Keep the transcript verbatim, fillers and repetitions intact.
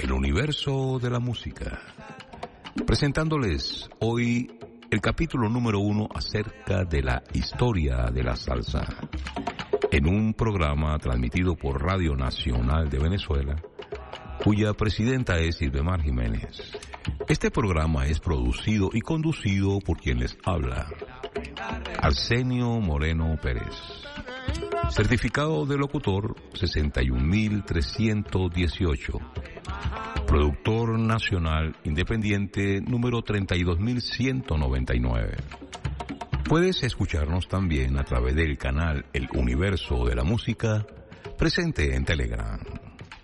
el universo de la música, presentándoles hoy el capítulo número uno acerca de la historia de la salsa, en un programa transmitido por Radio Nacional de Venezuela, cuya presidenta es Silvemar Jiménez. Este programa es producido y conducido por quien les habla, Arsenio Moreno Pérez. Certificado de locutor sesenta y un mil trescientos dieciocho. Productor nacional independiente número treinta y dos mil ciento noventa y nueve. Puedes escucharnos también a través del canal El Universo de la Música, presente en Telegram.